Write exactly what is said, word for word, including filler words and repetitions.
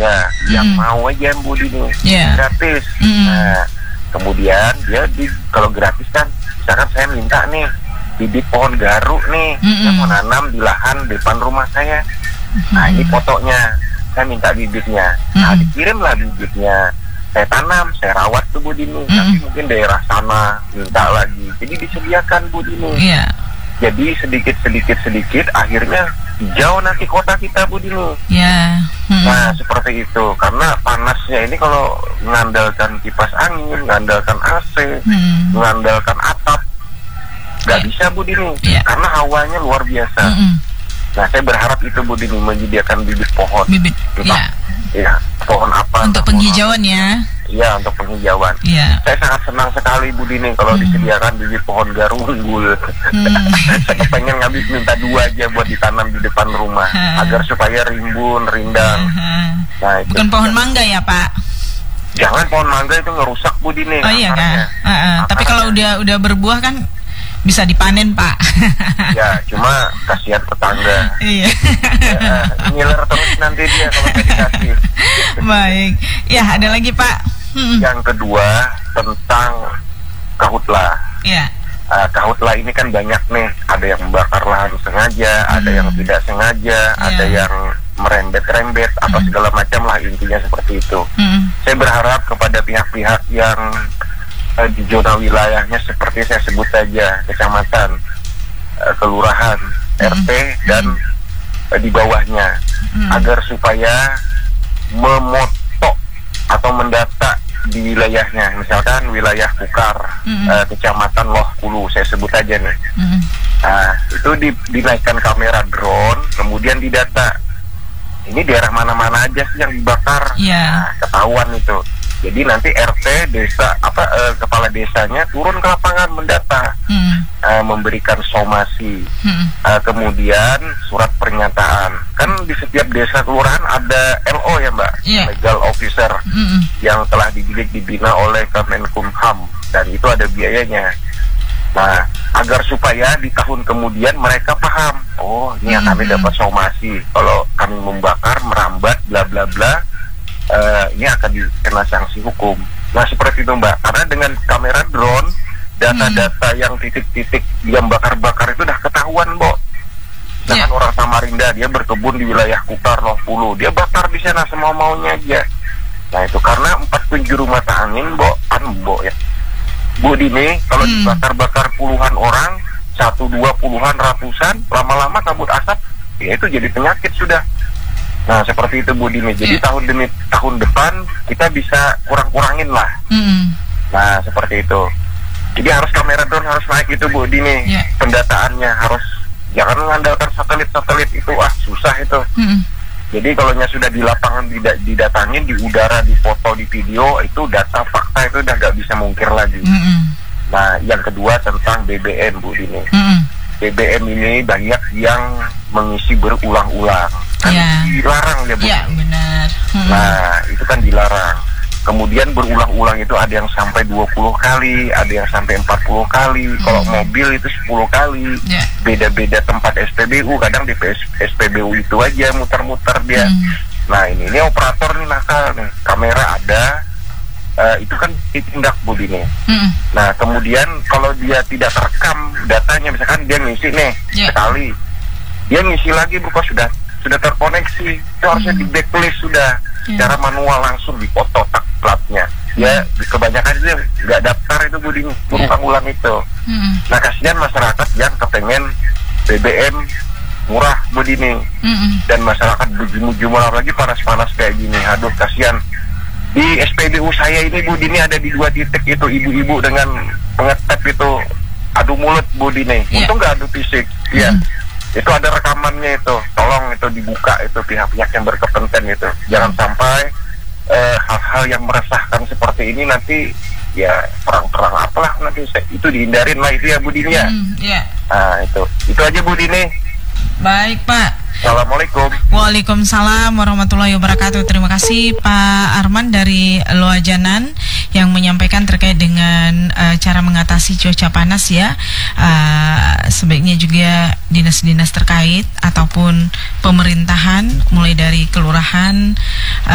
Ya, yang Mm. mau aja Bu Dini, Yeah. gratis. Mm. Nah, kemudian dia di, kalau gratis kan, misalkan saya minta nih bibit pohon garu nih, Mm-mm. saya mau nanam di lahan depan rumah saya. Nah, ini fotonya, saya minta bibitnya. Nah, Mm-mm. dikirimlah bibitnya. Saya tanam, saya rawat tuh Bu Dini. Mm-mm. Nanti mungkin daerah sana minta lagi. Jadi disediakan Bu Dini. Iya. Jadi sedikit-sedikit-sedikit akhirnya hijau nanti kota kita Bu Dini. Ya. Mm-mm. Nah seperti itu. Karena panasnya ini kalau mengandalkan kipas angin, mengandalkan A C, Mm. mengandalkan atap, nggak Ya. bisa Bu Dini. Ya. Karena hawanya luar biasa. Mm-mm. Nah saya berharap itu Bu Dini menyediakan bibit pohon. Bibit. Entah, Ya. ya, pohon apa. Untuk pohon penghijauan apa. ya. Iya, untuk penghijauan. Ya. Saya sangat senang sekali Bu Dini kalau Hmm. disediakan bibit pohon garu unggul. Hmm. Saya pengen ngambil minta dua aja buat ditanam di depan rumah Ha. agar supaya rimbun, rindang. Aha. Nah, itu. Bukan pohon mangga ya Pak? Jangan pohon mangga itu ngerusak Bu Dini. Oh iya kan. akarnya. Ah, ah. Tapi kalau Akarnya. udah udah berbuah kan bisa dipanen Pak. Ya, cuma kasihan tetangga. Iya. Ya, ngiler terus nanti dia kalau nggak dikasih. Baik. Ya ada lagi Pak. Mm-mm. Yang kedua tentang kahutlah. Ya. Uh, kahutlah ini kan banyak nih, ada yang membakar lahan sengaja, ada Hmm. yang tidak sengaja, ada Yeah. yang merembet-rembet atau Hmm. segala macam lah, intinya seperti itu. Mm-mm. Saya berharap kepada pihak-pihak yang uh, di zona wilayahnya seperti saya sebut saja, kecamatan, uh, kelurahan, Hmm. R T dan uh, di bawahnya, Hmm. agar supaya memoto atau mendata di wilayahnya, misalkan wilayah Kukar, Mm-mm. eh, kecamatan Loh Hulu, saya sebut aja nih. Mm-mm. Nah, itu di, dinaikkan kamera drone, kemudian didata. Ini daerah mana-mana aja sih yang dibakar, Iya. nah, ketahuan itu. Jadi nanti R T desa apa eh, kepala desanya turun ke lapangan mendata, Mm-mm. eh, memberikan somasi. Mm-mm. Uh, kemudian surat pernyataan. Kan di setiap desa kelurahan ada L O ya Mbak, Iya. legal officer Mm-mm. yang telah dididik dibina oleh Kemenkumham dan itu ada biayanya. Nah, agar supaya di tahun kemudian mereka paham, oh ini yang kami Mhm. dapat somasi. Kalau kami membakar, merambat, bla bla bla, uh, ini akan dikena sanksi hukum. Nah seperti itu Mbak, karena dengan kamera drone, data-data yang titik-titik dia bakar-bakar itu udah ketahuan, Mbok. Dengan Yeah. orang Samarinda, dia berkebun di wilayah Kukar, Loh Hulu, dia bakar di sana semau-maunya aja. Nah itu karena empat penjuru mata angin, Mbok, kan Mbok ya. Bu Dini, kalau Hmm. dibakar-bakar puluhan orang, satu dua puluhan ratusan, lama-lama kabut asap, ya itu jadi penyakit sudah. Nah seperti itu Bu Dini. Jadi Yeah. tahun demi tahun depan kita bisa kurang-kurangin lah. Mm-mm. Nah seperti itu. Jadi harus kamera drone harus naik itu Bu Dini. Ya. Pendataannya harus, jangan mengandalkan satelit-satelit itu, ah susah itu. Mm-mm. Jadi kalau nya sudah di lapangan dida- didatangin, di udara, di foto, di video, itu data fakta itu udah nggak bisa mungkir lagi. Mm-mm. Nah yang kedua tentang B B M Bu Dini. Mm-mm. B B M ini banyak yang mengisi berulang-ulang. Kan Ya. dilarang ya Bu. Ya benar. Mm-mm. Nah, itu kan dilarang. Kemudian berulang-ulang itu ada yang sampai dua puluh kali, ada yang sampai empat puluh kali. Kalau Hmm. mobil itu sepuluh kali. Ya. Beda-beda tempat S P B U, kadang di P S S P B U itu aja muter-muter dia. Mm. Nah, ini ini operator nih nakal nih. Kamera ada, eh, itu kan ditindak Bu Dini. Mm-mm. Nah, kemudian kalau dia tidak terekam datanya, misalkan dia ngisi nih Ya. sekali, dia ngisi lagi bukan sudah sudah terkoneksi, itu harusnya Hmm. di backlist sudah, Ya. secara manual langsung dipoto tak platnya. Ya, kebanyakan itu yang nggak daftar itu Bu Dini, ulang-ulang itu. Mm-mm. Nah, kasihan masyarakat yang kepengen B B M murah Bu Dini, Mm-mm. dan masyarakat berjemur-jemur lagi panas-panas kayak gini. Aduh, kasihan. Di S P B U saya ini Bu Dini ada di dua titik itu, ibu-ibu dengan pengetep itu adu mulut Bu Dini. Iya. Untung nggak adu fisik. Iya. Hmm. Itu ada rekamannya itu. Tolong itu dibuka itu pihak-pihak yang berkepentingan itu. Jangan sampai eh, hal-hal yang meresahkan seperti ini nanti ya perang-perang apalah nanti itu dihindarin lah itu ya Bu Dini ya. Mm, ya. Nah itu. Itu aja Bu Dini. Baik Pak. Assalamualaikum. Waalaikumsalam warahmatullahi wabarakatuh. Terima kasih Pak Arman dari Loajanan yang menyampaikan terkait dengan uh, cara mengatasi cuaca panas ya. Uh, sebaiknya juga dinas-dinas terkait ataupun pemerintahan mulai dari kelurahan